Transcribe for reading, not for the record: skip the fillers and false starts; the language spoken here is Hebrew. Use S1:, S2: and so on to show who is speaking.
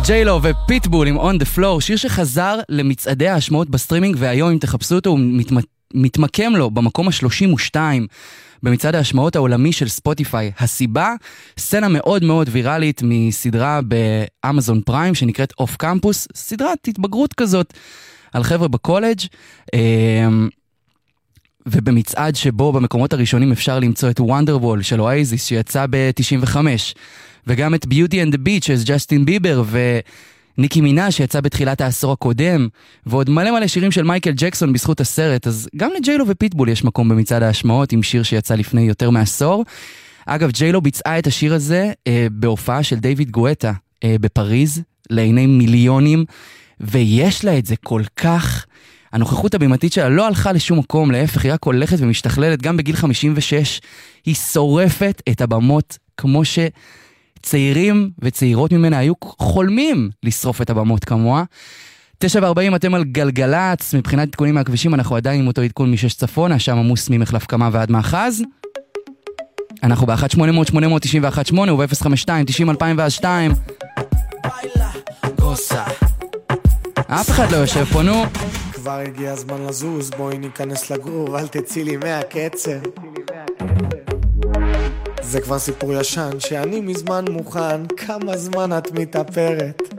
S1: ג'יילו ופיטבול עם On The Floor, שיר שחזר למצעדי ההשמעות בסטרימינג, והיום אם תחפשו אותו הוא מתמקם לו במקום ה-32 במצעד ההשמעות העולמי של ספוטיפיי. הסיבה, סצנה מאוד מאוד ויראלית מסדרה באמזון פריים שנקראת אוף קמפוס, סדרת התבגרות כזאת על חבר'ה בקולג', ובמצעד שבו במקומות הראשונים אפשר למצוא את Wonderwall של אואזיס שיצא ב-95, וגם את Beauty and the Beach של ג'סטין ביבר וניקי מינאז' שיצא בתחילת העשור הקודם, ועוד מלא מלא שירים של מייקל ג'קסון בזכות הסרט. אז גם לג'יילו ופיטבול יש מקום במצעד ההשמעות עם שיר שיצא לפני יותר מעשור. אגב, ג'יילו ביצעה את השיר הזה בהופעה של דיוויד גואטה בפריז לעיני מיליונים, ויש לה את זה כל כך, הנוכחות הבימתית שלה לא הלכה לשום מקום, להפך, היא רק הולכת ומשתכללת. גם בגיל 56 היא שורפת את הבמות כמו שצעירים וצעירות ממנה היו חולמים לשרוף את הבמות כמוה. 9:40 אתם על גלגלץ, מבחינת עדכונים מהכבישים אנחנו עדיין עם אותו עדכון משש צפונה, שם עמוס ממחלף קמה ועד מאחז. אנחנו ב-1-800-891-8 וב-052-90-2002. אף אחד לא יושב פה, נו.
S2: כבר הגיע הזמן לזוז, בואי ניכנס לגרור, אל תצאי לי מהקצר. זה כבר סיפור ישן שאני מזמן מוכן, כמה זמן את מתאפרת.